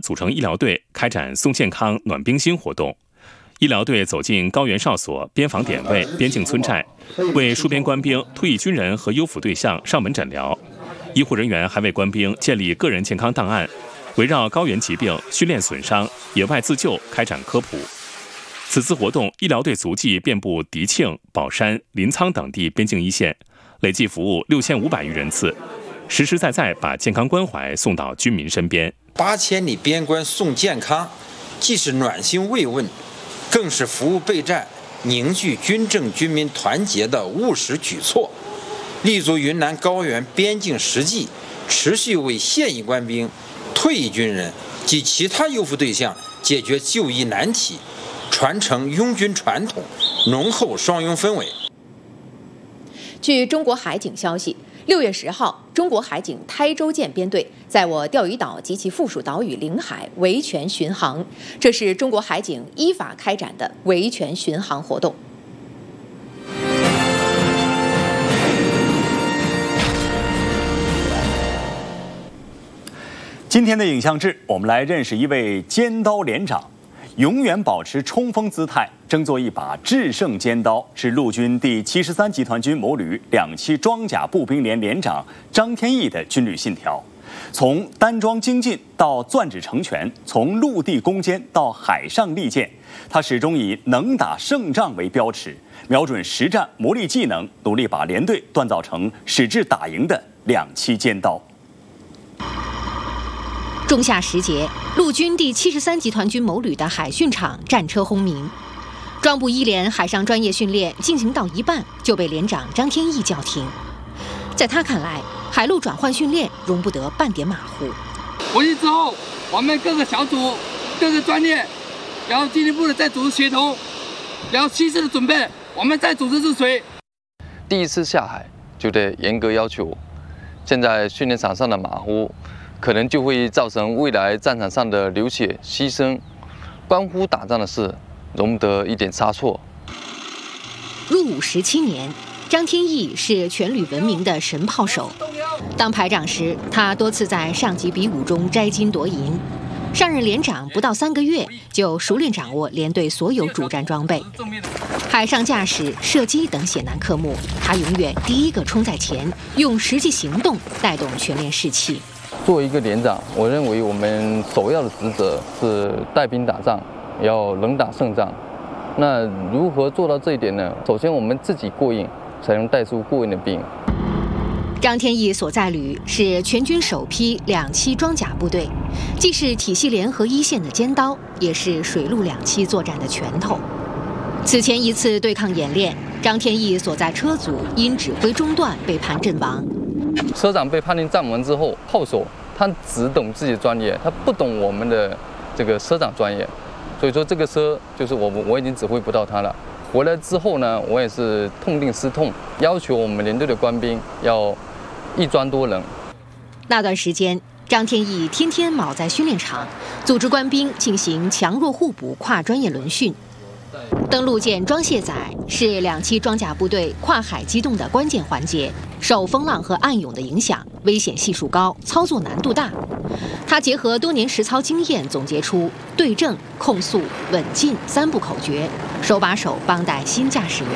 组成医疗队，开展送健康暖冰心活动。医疗队走进高原哨所、边防点位、边境村寨，为戍边官兵、退役军人和优抚对象上门诊疗。医护人员还为官兵建立个人健康档案，围绕高原疾病、训练损伤、野外自救开展科普。此次活动，医疗队足迹遍布迪庆、保山、临沧等地边境一线，累计服务6500余人次，实实在在把健康关怀送到军民身边。 8000里边关送健康，既是暖心慰问，更是服务备战、凝聚军政军民团结的务实举措。立足云南高原边境实际，持续为现役官兵、退役军人及其他优抚对象解决就医难题，传承拥军传统，浓厚双拥氛围。 据中国海警消息，6月10号，中国海警台州舰编队在我钓鱼岛及其附属岛屿领海维权巡航，这是中国海警依法开展的维权巡航活动。 今天的影像志，我们来认识一位尖刀连长，永远保持冲锋姿态，争做一把制胜尖刀，是陆军第73集团军某旅2期装甲步兵连连长张天翼的军旅信条。从单装精进到攥指成拳，从陆地攻坚到海上利剑，他始终以能打胜仗为标尺，瞄准实战磨砺技能，努力把连队锻造成矢志打赢的2期尖刀。 仲夏时节，陆军第73集团军某旅的海训场战车轰鸣，装步一连海上专业训练进行到一半，就被连长张天翼叫停。在他看来，海陆转换训练容不得半点马虎。 回去之后，我们各个小组、各个专业，然后进一步的再组织协同，然后西式的准备，我们再组织入水。 第一次下海就得严格要求，现在训练场上的马虎，可能就会造成未来战场上的流血牺牲。关乎打仗的事，容不得一点差错。 入伍17年，张天翼是全旅闻名的神炮手。当排长时，他多次在上级比武中摘金夺银。上任连长不到3个月，就熟练掌握连队所有主战装备。海上驾驶、射击等险难科目，他永远第一个冲在前，用实际行动带动全连士气。 作为一个连长，我认为我们首要的职责是带兵打仗，要能打胜仗。那如何做到这一点呢？首先我们自己过硬，才能带出过硬的兵。 张天翼所在旅是全军首批2期装甲部队，既是体系联合一线的尖刀，也是水陆2栖作战的拳头。此前一次对抗演练，张天翼所在车组因指挥中断被判阵亡。 车长被判定战亡之后，炮手他只懂自己的专业，他不懂我们的这个车长专业，所以说这个车就是我已经指挥不到他了。回来之后呢，我也是痛定思痛，要求我们连队的官兵要一专多能。 那段时间，张天翼天天卯在训练场，组织官兵进行强弱互补跨专业轮训。登陆舰装卸载是2期装甲部队跨海机动的关键环节，受风浪和暗涌的影响，危险系数高，操作难度大。他结合多年实操经验，总结出对正、控速、稳进3步口诀，手把手帮带新驾驶员。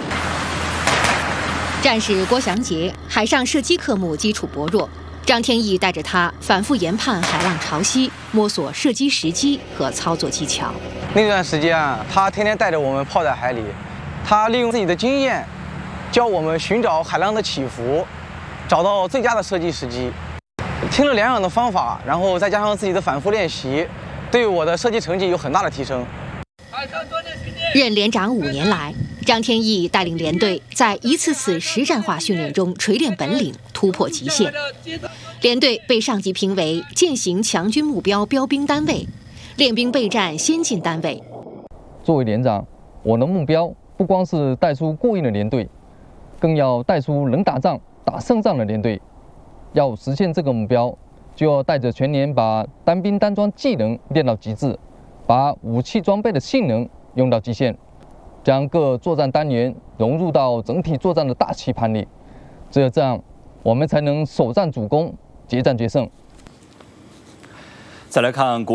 战士郭祥杰海上射击科目基础薄弱，张天翼带着他反复研判海浪潮汐，摸索射击时机和操作技巧。 那段时间啊，他天天带着我们泡在海里，他利用自己的经验，教我们寻找海浪的起伏，找到最佳的射击时机。听了两样的方法，然后再加上自己的反复练习，对我的射击成绩有很大的提升。 任连长5年来，张天翼带领连队在一次次实战化训练中锤炼本领，突破极限。连队被上级评为践行强军目标标兵单位，练兵备战先进单位。 作为连长，我的目标不光是带出过硬的连队，更要带出能打仗、打胜仗的连队。要实现这个目标，就要带着全连把单兵单装技能练到极致，把武器装备的性能用到极限，将各作战单元融入到整体作战的大棋盘里。只有这样，我们才能首战主攻，决战决胜。 再来看